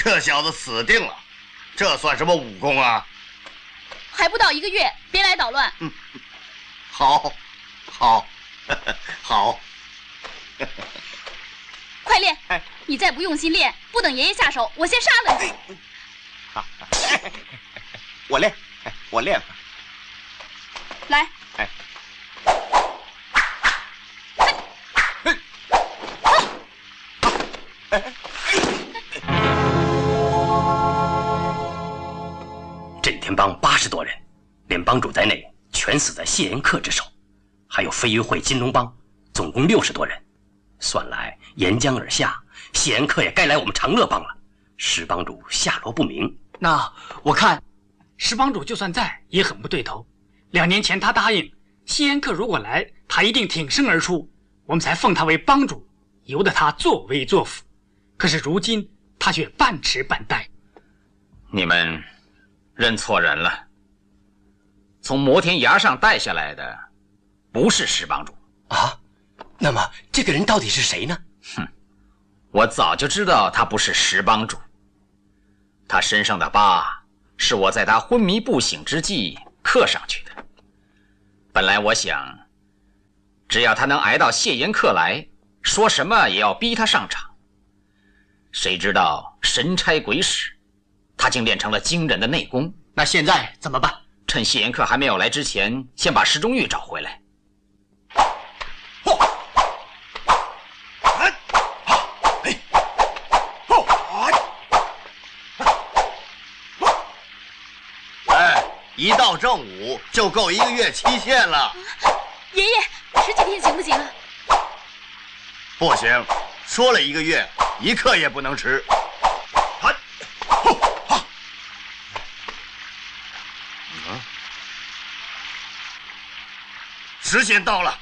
这小子死定了，这算什么武功啊？ 还不到1个月，别来捣乱。 好，好，好。 快练！你再不用心练，不等爷爷下手，我先杀了你。 我练，我练。 来。 镇天帮80多人，连帮主在内，全死在谢延克之手。还有飞鱼会金龙帮，总共60多人。算来沿江而下，谢延克也该来我们长乐帮了。石帮主下落不明。 那我看，石帮主就算在，也很不对头。2年前他答应，谢延克如果来，他一定挺身而出，我们才奉他为帮主，由得他作威作福。可是如今他却半迟半怠。 你们认错人了。从摩天崖上带下来的，不是石帮主啊。那么这个人到底是谁呢？ 我早就知道他不是石帮主。他身上的疤是我在他昏迷不醒之际刻上去的。本来我想，只要他能挨到谢延克来，说什么也要逼他上场。谁知道神差鬼使，他竟练成了惊人的内功。 那现在怎么办？ 趁谢延克还没有来之前，先把石中玉找回来。 一到正午就够1个月期限了。 爷爷，10几天行不行啊？ 不行，说了1个月，1刻也不能迟。时间到了。